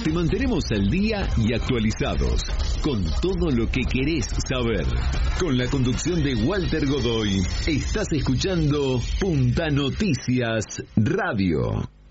Te mantenemos al día y actualizados con todo lo que querés saber. Con la conducción de Walter Godoy, estás escuchando Punta Noticias Radio.